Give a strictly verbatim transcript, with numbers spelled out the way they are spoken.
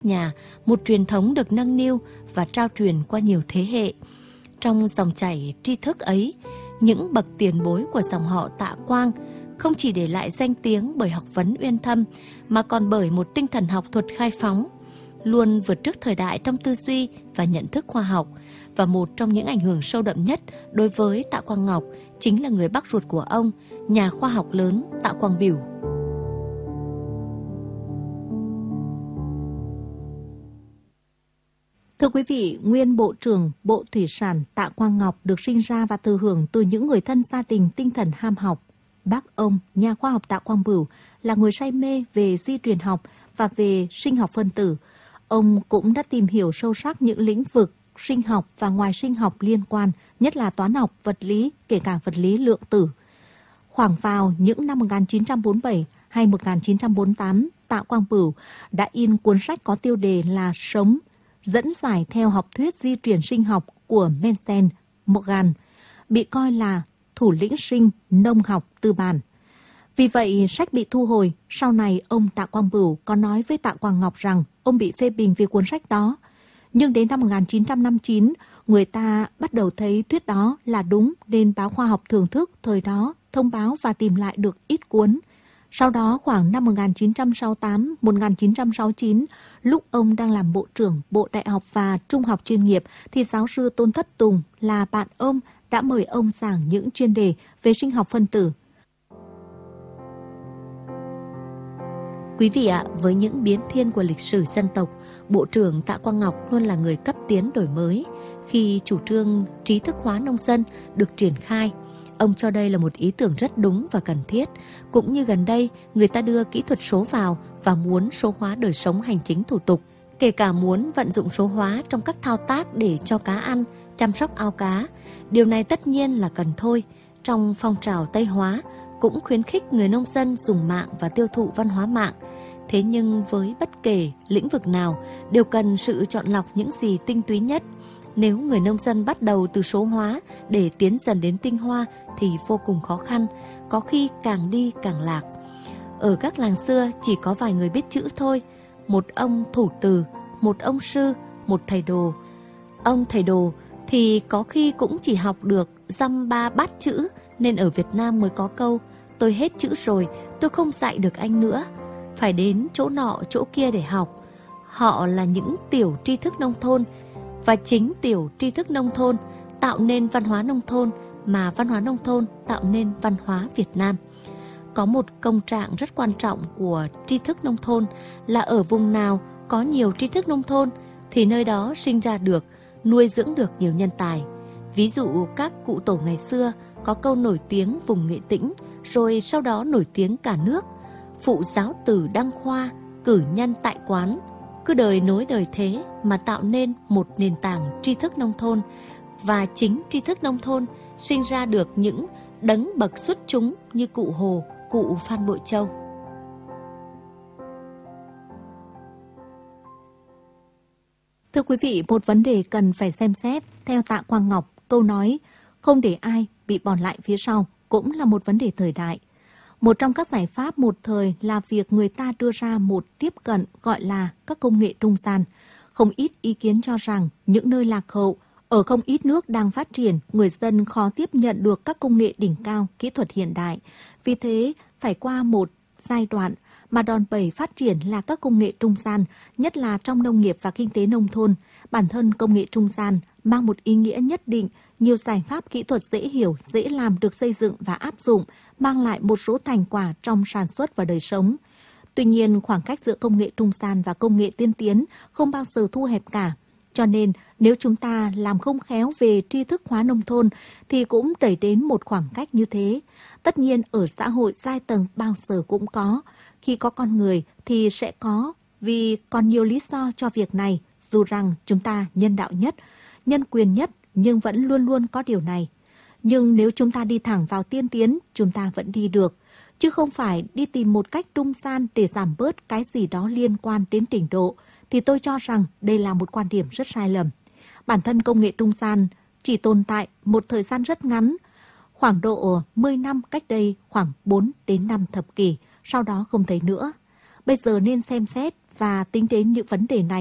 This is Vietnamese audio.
nhà, một truyền thống được nâng niu và trao truyền qua nhiều thế hệ. Trong dòng chảy tri thức ấy, những bậc tiền bối của dòng họ Tạ Quang không chỉ để lại danh tiếng bởi học vấn uyên thâm, mà còn bởi một tinh thần học thuật khai phóng, luôn vượt trước thời đại trong tư duy và nhận thức khoa học. Và một trong những ảnh hưởng sâu đậm nhất đối với Tạ Quang Ngọc chính là người bác ruột của ông, nhà khoa học lớn Tạ Quang Bửu. Thưa quý vị, nguyên Bộ trưởng Bộ Thủy sản Tạ Quang Ngọc được sinh ra và thừa hưởng từ những người thân gia đình tinh thần ham học. Bác ông, nhà khoa học Tạ Quang Bửu, là người say mê về di truyền học và về sinh học phân tử. Ông cũng đã tìm hiểu sâu sắc những lĩnh vực sinh học và ngoài sinh học liên quan, nhất là toán học, vật lý, kể cả vật lý lượng tử. Khoảng vào những năm một nghìn chín trăm bốn mươi bảy hay một nghìn chín trăm bốn mươi tám, Tạ Quang Bửu đã in cuốn sách có tiêu đề là Sống, dẫn giải theo học thuyết di truyền sinh học của Mensen Morgan, bị coi là thủ lĩnh sinh nông học tư bản. Vì vậy, sách bị thu hồi. Sau này, ông Tạ Quang Bửu có nói với Tạ Quang Ngọc rằng ông bị phê bình vì cuốn sách đó. Nhưng đến năm một nghìn chín trăm năm mươi chín, người ta bắt đầu thấy thuyết đó là đúng, nên báo Khoa học Thưởng thức thời đó thông báo và tìm lại được ít cuốn. Sau đó, khoảng năm một nghìn chín trăm sáu mươi tám đến một nghìn chín trăm sáu mươi chín, lúc ông đang làm Bộ trưởng Bộ Đại học và Trung học chuyên nghiệp, thì giáo sư Tôn Thất Tùng là bạn ông đã mời ông giảng những chuyên đề về sinh học phân tử. Quý vị ạ, với những biến thiên của lịch sử dân tộc, Bộ trưởng Tạ Quang Ngọc luôn là người cấp tiến đổi mới. Khi chủ trương trí thức hóa nông dân được triển khai, ông cho đây là một ý tưởng rất đúng và cần thiết. Cũng như gần đây, người ta đưa kỹ thuật số vào và muốn số hóa đời sống hành chính thủ tục, kể cả muốn vận dụng số hóa trong các thao tác để cho cá ăn, chăm sóc ao cá. Điều này tất nhiên là cần thôi. Trong phong trào Tây hóa, cũng khuyến khích người nông dân dùng mạng và tiêu thụ văn hóa mạng. Thế nhưng với bất kể lĩnh vực nào, đều cần sự chọn lọc những gì tinh túy nhất. Nếu người nông dân bắt đầu từ số hóa để tiến dần đến tinh hoa thì vô cùng khó khăn, có khi càng đi càng lạc. Ở các làng xưa chỉ có vài người biết chữ thôi, một ông thủ từ, một ông sư, một thầy đồ. Ông thầy đồ thì có khi cũng chỉ học được dăm ba bát chữ, nên ở Việt Nam mới có câu tôi hết chữ rồi, tôi không dạy được anh nữa. Phải đến chỗ nọ chỗ kia để học. Họ là những tiểu tri thức nông thôn, và chính tiểu tri thức nông thôn tạo nên văn hóa nông thôn, mà văn hóa nông thôn tạo nên văn hóa Việt Nam. Có một công trạng rất quan trọng của tri thức nông thôn là ở vùng nào có nhiều tri thức nông thôn thì nơi đó sinh ra được, nuôi dưỡng được nhiều nhân tài. Ví dụ các cụ tổ ngày xưa có câu nổi tiếng vùng Nghệ Tĩnh, rồi sau đó nổi tiếng cả nước: phụ giáo tử đăng khoa, cử nhân tại quán. Cứ đời nối đời thế mà tạo nên một nền tảng tri thức nông thôn. Và chính tri thức nông thôn sinh ra được những đấng bậc xuất chúng như cụ Hồ, cụ Phan Bội Châu. Thưa quý vị, một vấn đề cần phải xem xét. Theo Tạ Quang Ngọc, câu nói không để ai bị bỏ lại phía sau cũng là một vấn đề thời đại. Một trong các giải pháp một thời là việc người ta đưa ra một tiếp cận gọi là các công nghệ trung gian. Không ít ý kiến cho rằng những nơi lạc hậu, ở không ít nước đang phát triển, người dân khó tiếp nhận được các công nghệ đỉnh cao, kỹ thuật hiện đại. Vì thế, phải qua một giai đoạn mà đòn bẩy phát triển là các công nghệ trung gian, nhất là trong nông nghiệp và kinh tế nông thôn. Bản thân công nghệ trung gian mang một ý nghĩa nhất định, nhiều giải pháp kỹ thuật dễ hiểu, dễ làm được xây dựng và áp dụng, mang lại một số thành quả trong sản xuất và đời sống. Tuy nhiên, khoảng cách giữa công nghệ trung gian và công nghệ tiên tiến không bao giờ thu hẹp cả. Cho nên, nếu chúng ta làm không khéo về tri thức hóa nông thôn thì cũng đẩy đến một khoảng cách như thế. Tất nhiên, ở xã hội giai tầng bao giờ cũng có. Khi có con người thì sẽ có, vì còn nhiều lý do cho việc này, dù rằng chúng ta nhân đạo nhất, nhân quyền nhất, nhưng vẫn luôn luôn có điều này. Nhưng nếu chúng ta đi thẳng vào tiên tiến, chúng ta vẫn đi được, chứ không phải đi tìm một cách trung gian để giảm bớt cái gì đó liên quan đến trình độ, thì tôi cho rằng đây là một quan điểm rất sai lầm. Bản thân công nghệ trung gian chỉ tồn tại một thời gian rất ngắn, khoảng độ mười năm, cách đây khoảng bốn đến năm thập kỷ, sau đó không thấy nữa. Bây giờ nên xem xét và tính đến những vấn đề này